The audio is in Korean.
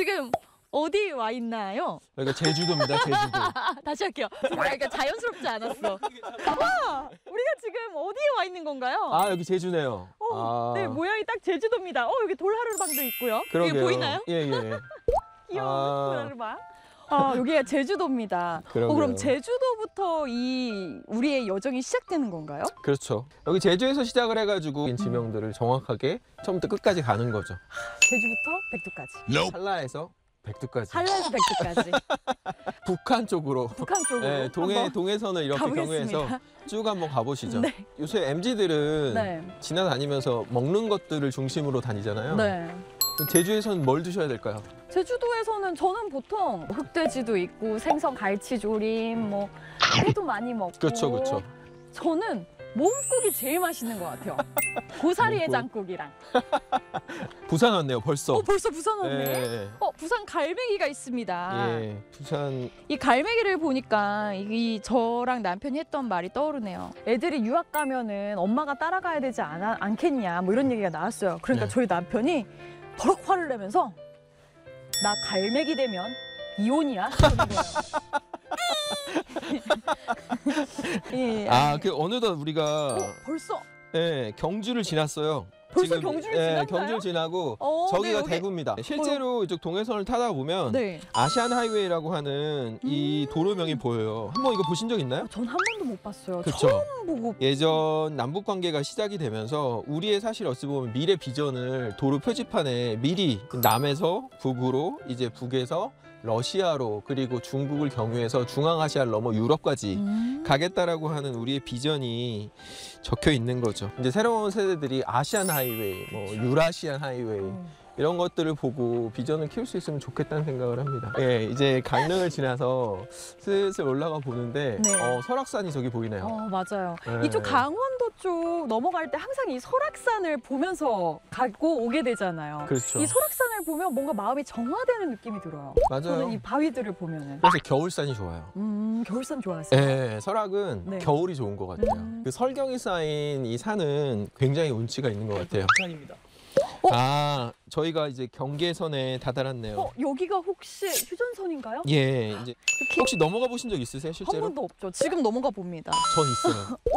지금 어디 와 있나요? 여기가 제주도입니다, 제주도. 다시 할게요. 그러니까 자연스럽지 않았어. 와, 우리가 지금 어디에 와 있는 건가요? 아, 여기 제주네요. 네, 모양이 딱 제주도입니다. 여기 돌하루방도 있고요. 이게 그러게요. 보이나요? 예, 예. 귀여운 돌하루방. 여기가 제주도입니다. 그러게요. 그럼 제주도부터 우리의 여정이 시작되는 건가요? 그렇죠. 여기 제주에서 시작을 해가지고 지명들을 정확하게 처음부터 끝까지 가는 거죠. 제주부터 백두까지. 한라에서 백두까지. 한라에서 백두까지. 북한 쪽으로. 북한 쪽으로. 네, 동해선을 이렇게 가보겠습니다. 경유해서 쭉 한번 가보시죠. 네. 요새 MZ들은 네. 지나다니면서 먹는 것들을 중심으로 다니잖아요. 네. 제주에서는 뭘 드셔야 될까요? 제주도에서는 저는 보통 흑돼지도 있고 생선 갈치조림, 뭐 회도 많이 먹고. 그렇죠, 그렇죠. 저는 몸국이 제일 맛있는 것 같아요. 고사리 몸국. 해장국이랑. 부산 왔네요, 벌써. 벌써 부산 왔네. 예, 부산 갈매기가 있습니다. 예, 부산. 이 갈매기를 보니까 저랑 남편이 했던 말이 떠오르네요. 애들이 유학 가면은 엄마가 따라가야 되지 않겠냐, 뭐 이런 얘기가 나왔어요. 그러니까 네. 저희 남편이 버럭 화를 내면서 나 갈매기 되면 이혼이야. 그러는 거예요. 예. 어느덧 우리가 벌써 경주를 지났어요. 벌써 경주를 지났나요? 경주를 지나고 네, 저기가 여기. 대구입니다. 실제로 이쪽 동해선을 타다 보면 네. 아시안 하이웨이라고 하는 이 도로명이 보여요. 한번 이거 보신 적 있나요? 전 한 번도 못 봤어요. 그쵸. 처음 보고. 예전 남북 관계가 시작이 되면서 우리의 사실 어찌 보면 미래 비전을 도로 표지판에 미리 남에서 북으로 이제 북에서 러시아로 그리고 중국을 경유해서 중앙아시아를 넘어 유럽까지 가겠다라고 하는 우리의 비전이 적혀 있는 거죠. 이제 새로운 세대들이 아시안 하이웨이, 뭐 유라시안 하이웨이 이런 것들을 보고 비전을 키울 수 있으면 좋겠다는 생각을 합니다. 예, 이제 강릉을 지나서 슬슬 올라가 보는데 네. 설악산이 저기 보이네요. 맞아요. 네. 이쪽 강원도 쪽 넘어갈 때 항상 이 설악산을 보면서 가고 오게 되잖아요. 그렇죠. 이 설악산을 보면 뭔가 마음이 정화되는 느낌이 들어요. 맞아요. 저는 이 바위들을 보면은. 그래서 겨울산이 좋아요. 겨울산 좋아하세요? 예, 설악은 네. 겨울이 좋은 것 같아요. 그 설경이 쌓인 이 산은 굉장히 운치가 있는 것 같아요. 산입니다. 저희가 이제 경계선에 다다랐네요. 여기가 혹시 휴전선인가요? 예, 이제 이렇게 혹시 넘어가 보신 적 있으세요, 한 실제로? 번도 없죠. 지금 넘어가 봅니다. 전 있어요.